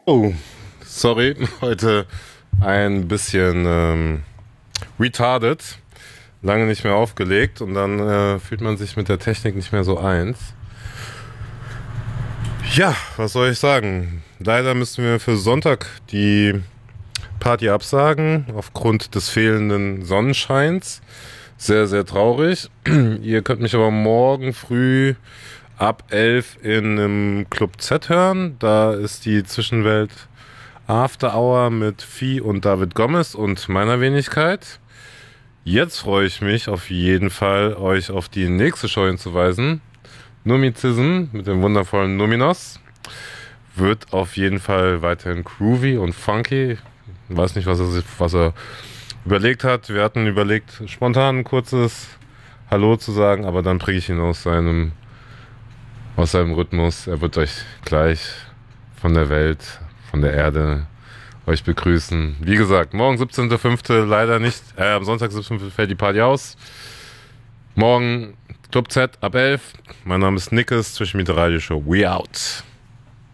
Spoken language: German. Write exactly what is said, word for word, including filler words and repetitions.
Oh, sorry, heute ein bisschen ähm, retarded, lange nicht mehr aufgelegt und dann äh, fühlt man sich mit der Technik nicht mehr so eins. Ja, was soll ich sagen? Leider müssen wir für Sonntag die Party absagen, aufgrund des fehlenden Sonnenscheins. Sehr, sehr traurig. Ihr könnt mich aber morgen früh ab elf in einem Club Z hören. Da ist die Zwischenwelt After Hour mit Vieh und David Gomez und meiner Wenigkeit. Jetzt freue ich mich auf jeden Fall, euch auf die nächste Show hinzuweisen. Numizism mit dem wundervollen Numinos. Wird auf jeden Fall weiterhin groovy und funky. Ich weiß nicht, was er, sich, was er überlegt hat. Wir hatten überlegt, spontan ein kurzes Hallo zu sagen, aber dann bringe ich ihn aus seinem, aus seinem Rhythmus. Er wird euch gleich von der Welt, von der Erde euch begrüßen. Wie gesagt, morgen siebzehnter fünfter leider nicht. Äh, am Sonntag siebzehnter fünfter fällt die Party aus. Morgen Club Z ab elf. Mein Name ist Nickes, zwischen mit der Radioshow. We out.